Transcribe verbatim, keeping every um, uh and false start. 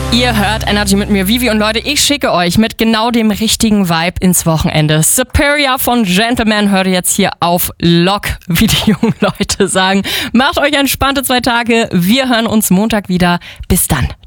Ihr hört Energy mit mir, Vivi, und Leute, ich schicke euch mit genau dem richtigen Vibe ins Wochenende. Superior von Gentleman hört ihr jetzt hier auf Lock, wie die jungen Leute sagen. Macht euch entspannte zwei Tage. Wir hören uns Montag wieder. Bis dann.